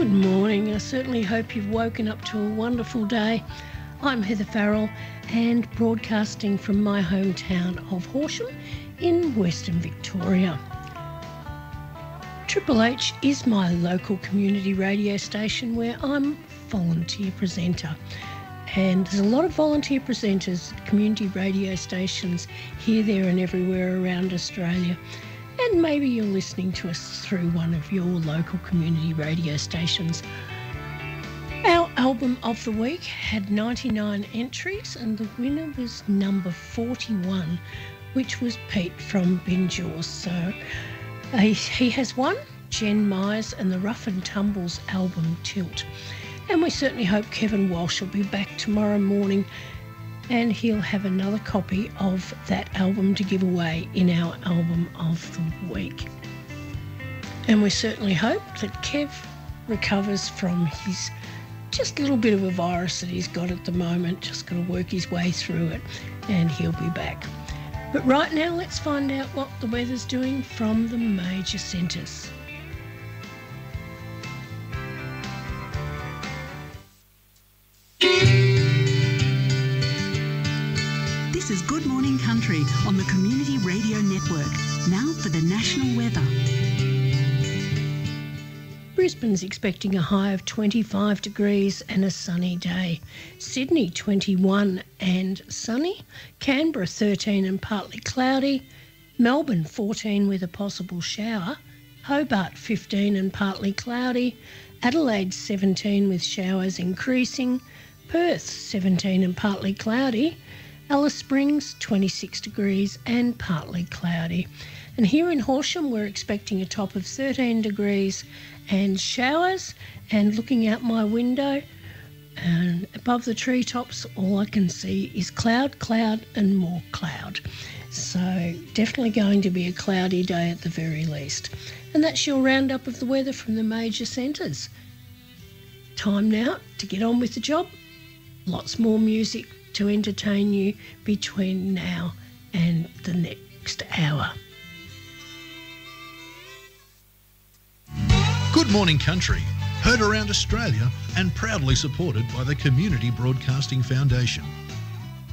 Good morning. I certainly hope you've woken up to a wonderful day. I'm Heather Farrell and broadcasting from my hometown of Horsham in Western Victoria. Triple H is my local community radio station where I'm volunteer presenter. And there's a lot of volunteer presenters at community radio stations here, there and everywhere around Australia. And maybe you're listening to us through one of your local community radio stations. Our album of the week had 99 entries and the winner was number 41, which was Pete from Binjaws. So he has won Jen Myers and the Rough and Tumbles album Tilt. And we certainly hope Kevin Walsh will be back tomorrow morning and he'll have another copy of that album to give away in our album of the week. And we certainly hope that Kev recovers from his just little bit of a virus that he's got at the moment, just got to work his way through it and he'll be back. But right now, let's find out what the weather's doing from the major centres. This is Good Morning Country on the Community Radio Network. Now for the national weather. Brisbane's expecting a high of 25 degrees and a sunny day. Sydney 21 and sunny. Canberra 13 and partly cloudy. Melbourne 14 with a possible shower. Hobart 15 and partly cloudy. Adelaide 17 with showers increasing. Perth 17 and partly cloudy. Alice Springs 26 degrees and partly cloudy. And here in Horsham we're expecting a top of 13 degrees and showers, and looking out my window and above the treetops all I can see is cloud, cloud and more cloud. So definitely going to be a cloudy day at the very least. And that's your roundup of the weather from the major centres. Time now to get on with the job. Lots more music to entertain you between now and the next hour. Good Morning Country, heard around Australia and proudly supported by the Community Broadcasting Foundation.